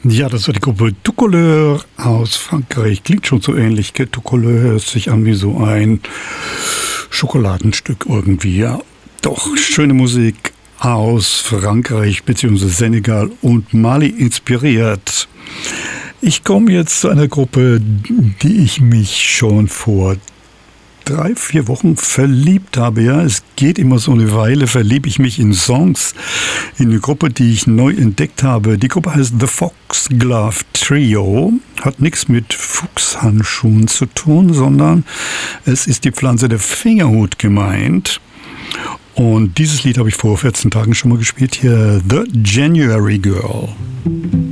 Ja, das war die Gruppe Tout Couleur aus Frankreich. Klingt schon so ähnlich, gell? Tout Couleur hört sich an wie so ein Schokoladenstück irgendwie, ja. Doch, schöne Musik aus Frankreich bzw. Senegal und Mali inspiriert. Ich komme jetzt zu einer Gruppe, die ich mich schon vor 3-4 Wochen verliebt habe. Ja, es geht immer so eine Weile, verliebe ich mich in Songs, in eine Gruppe, die ich neu entdeckt habe. Die Gruppe heißt The Foxglove Trio, hat nichts mit Fuchshandschuhen zu tun, sondern es ist die Pflanze der Fingerhut gemeint. Und dieses Lied habe ich vor 14 Tagen schon mal gespielt, hier The January Girl.